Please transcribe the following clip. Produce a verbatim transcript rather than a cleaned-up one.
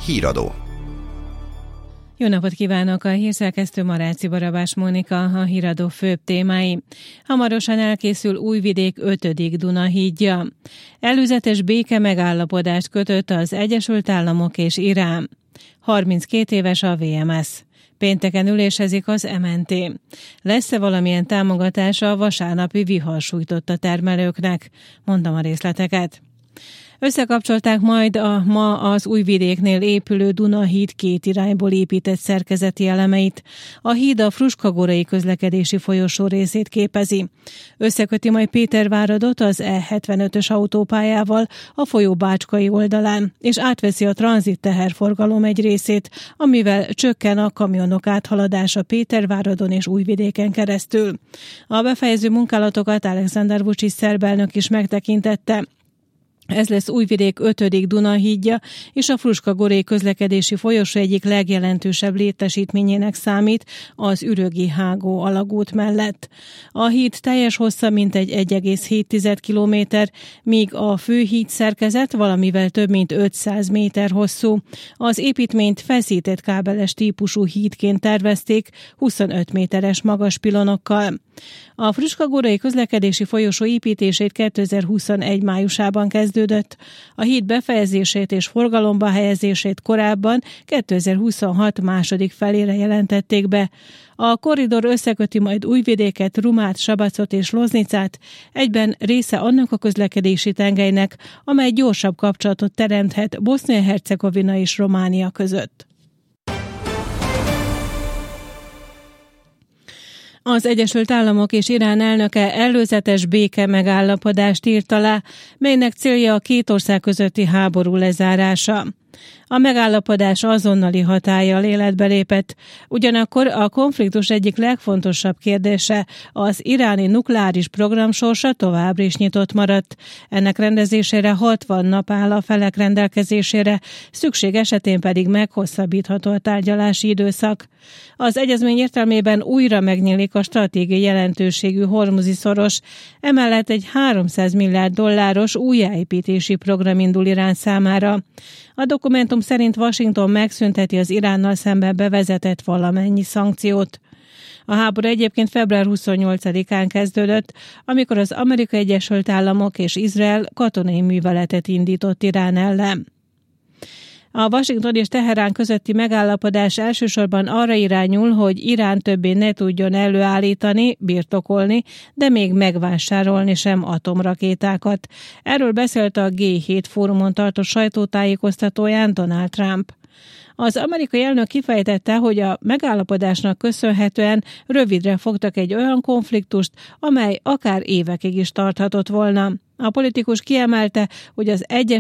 Híradó. Jó napot kívánok! A hírszerkesztő Maráci Barabás Mónika, a híradó főbb témái. Hamarosan elkészül Újvidék ötödik Duna-hídja. Előzetes béke megállapodást kötött az Egyesült Államok és Irán. harminckét éves a vé em es. Pénteken ülésezik az em en té. Lesz-e valamilyen támogatása a vasárnapi vihar sújtotta termelőknek? Mondom a részleteket. Összekapcsolták majd a ma az Újvidéknél épülő Duna-híd két irányból épített szerkezeti elemeit. A híd a Fruskagorai közlekedési folyosó részét képezi. Összeköti majd Péterváradot az E hetvenötös autópályával a folyó bácskai oldalán, és átveszi a tranzit teherforgalom egy részét, amivel csökken a kamionok áthaladása Péterváradon és Újvidéken keresztül. A befejező munkálatokat Alexander Vučić szerb elnök is megtekintette. Ez lesz Újvidék ötödik Duna-hídja, és a Fruskagorai közlekedési folyosó egyik legjelentősebb létesítményének számít az Ürögi hágó alagút mellett. A híd teljes hossza mintegy egy egész hét kilométer, míg a főhíd szerkezet valamivel több mint ötszáz méter hosszú. Az építményt feszített kábeles típusú hídként tervezték, huszonöt méteres magas pilonokkal. A Fruskagorai közlekedési folyosó építését kétezer-huszonegy májusában kezdődött. A híd befejezését és forgalomba helyezését korábban kétezer-huszonhat második felére jelentették be. A korridor összeköti majd Újvidéket, Rumát, Sabacot és Loznicát, egyben része annak a közlekedési tengelynek, amely gyorsabb kapcsolatot teremthet Bosznia-Hercegovina és Románia között. Az Egyesült Államok és Irán elnöke előzetes béke megállapodást írt alá, melynek célja a két ország közötti háború lezárása. A megállapodás azonnali hatállyal életbe lépett, ugyanakkor a konfliktus egyik legfontosabb kérdése, az iráni nukleáris program sorsa továbbra is nyitott maradt. Ennek rendezésére hatvan nap áll a felek rendelkezésére, szükség esetén pedig meghosszabbítható a tárgyalási időszak. Az egyezmény értelmében újra megnyílik a stratégiai jelentőségű hormuzi szoros, emellett egy háromszáz milliárd dolláros újjáépítési program indul Irán számára. A dokumentum szerint Washington megszünteti az Iránnal szemben bevezetett valamennyi szankciót. A háború egyébként február huszonnyolcadikán kezdődött, amikor az Amerikai Egyesült Államok és Izrael katonai műveletet indított Irán ellen. A Washington és Teherán közötti megállapodás elsősorban arra irányul, hogy Irán többé ne tudjon előállítani, birtokolni, de még megvásárolni sem atomrakétákat. Erről beszélt a gé hét fórumon tartott sajtótájékoztatóján Donald Trump. Az amerikai elnök kifejtette, hogy a megállapodásnak köszönhetően rövidre fogtak egy olyan konfliktust, amely akár évekig is tarthatott volna. A politikus kiemelte, hogy az egyes